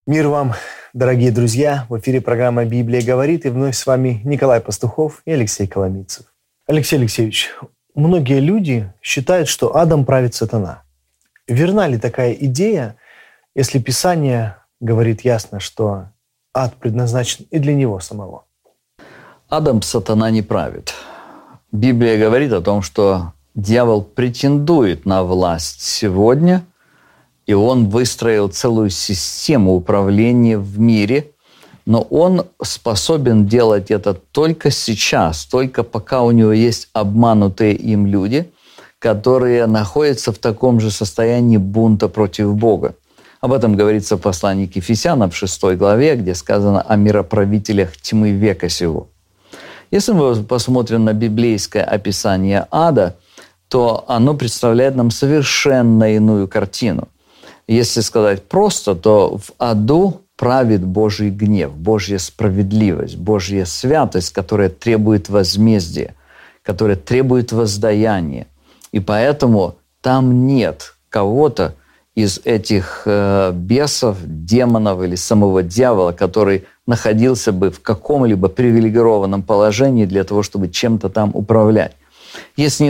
Мир вам, дорогие друзья! В эфире программа «Библия говорит», и вновь с вами Николай Пастухов и Алексей Коломийцев. Алексей Алексеевич, многие люди считают, что адом правит сатана. Верна ли такая идея, если Писание говорит ясно, что ад предназначен и для него самого? Адом сатана не правит. Библия говорит о том, что дьявол претендует на власть сегодня, и он выстроил целую систему управления в мире, но он способен делать это только сейчас, только пока у него есть обманутые им люди, которые находятся в таком же состоянии бунта против Бога. Об этом говорится в послании к Ефесянам в 6 главе, где сказано о мироправителях тьмы века сего. Если мы посмотрим на библейское описание ада, то оно представляет нам совершенно иную картину. Если сказать просто, то в аду правит Божий гнев, Божья справедливость, Божья святость, которая требует возмездия, которая требует воздаяния. И поэтому там нет кого-то из этих бесов, демонов или самого дьявола, который находился бы в каком-либо привилегированном положении для того, чтобы чем-то там управлять. Есть